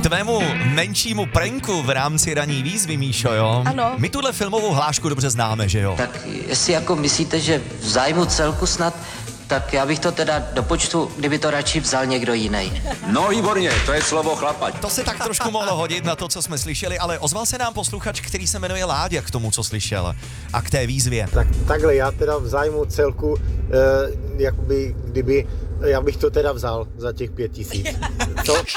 tvému menšímu pranku v rámci ranní výzvy, Míšo, jo? Ano. My tuhle filmovou hlášku dobře známe, že jo? Tak jestli jako myslíte, že v zájmu celku snad, tak já bych to teda dopočtu, kdyby to radši vzal někdo jiný. No výborně, to je slovo chlapa. To se tak trošku mohlo hodit na to, co jsme slyšeli, ale ozval se nám posluchač, který se jmenuje Láďa k tomu, co slyšel a k té výzvě. Tak takhle, já teda v zájmu celku, jakoby, já bych to teda vzal za těch 5 000. Co?